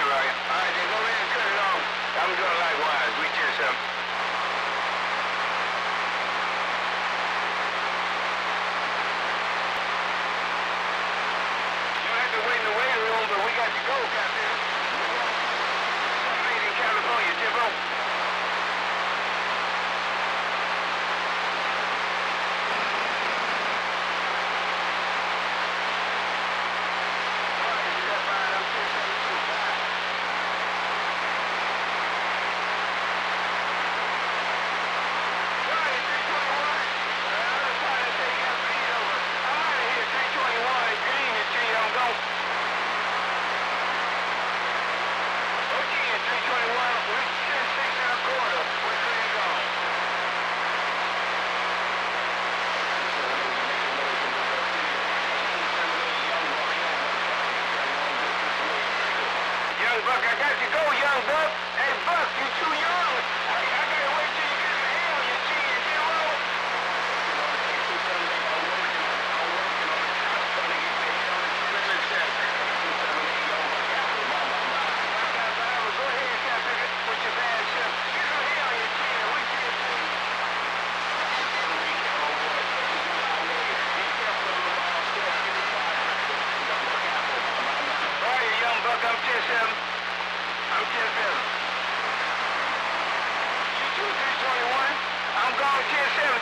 Roger. All right, then go ahead and cut it off. I'm doing likewise. We just, You don't have to wait in the waiting room, but we got to go, Captain. Made in California, Jimbo. Buck, I got to go, young Buck. Hey, Buck, you too young. I gotta wait till you get to hell, you see, you get wrong. Go ahead, Captain, with your bad self. Get to hell, you see, we can't see. All right, young Buck, I'm just, I'm 10-7. You 2-321. I'm going 10-7.